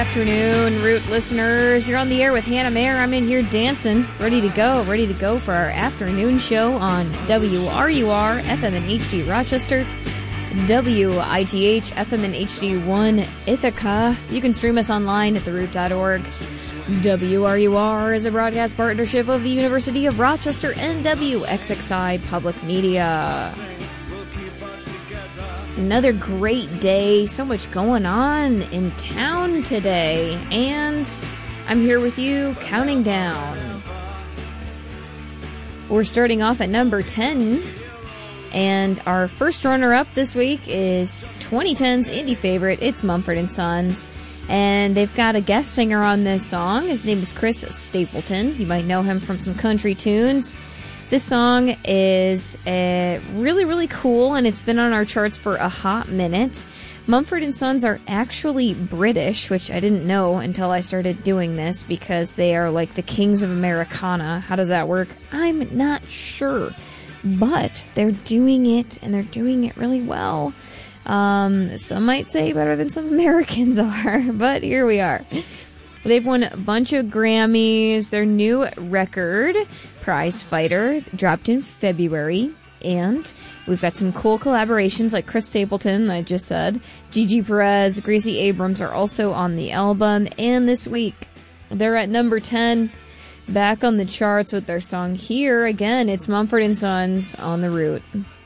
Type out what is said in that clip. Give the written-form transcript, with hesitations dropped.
Afternoon, Root listeners. You're on the air with Hannah Mayer. I'm in here dancing, ready to go for our afternoon show on WRUR, FM and HD Rochester, WITH, FM and HD1 Ithaca. You can stream us online at theroot.org. WRUR is a broadcast partnership of the University of Rochester and WXXI Public Media. Another great day. So much going on in town today. And I'm here with you counting down. We're starting off at number 10. And our first runner-up this week is 2010's indie favorite. It's Mumford & Sons. And they've got a guest singer on this song. His name is Chris Stapleton. You might know him from some country tunes. This song is really, really cool, and it's been on our charts for a hot minute. Mumford & Sons are actually British, which I didn't know until I started doing this, because they are like the kings of Americana. How does that work? I'm not sure. But they're doing it, and they're doing it really well. Some might say better than some Americans are, but here we are. They've won a bunch of Grammys. Their new record, Prize Fighter, dropped in February. And we've got some cool collaborations like Chris Stapleton, I just said. Gigi Perez, Gracie Abrams are also on the album. And this week, they're at number 10, back on the charts with their song Here. Again, it's Mumford & Sons on the Root.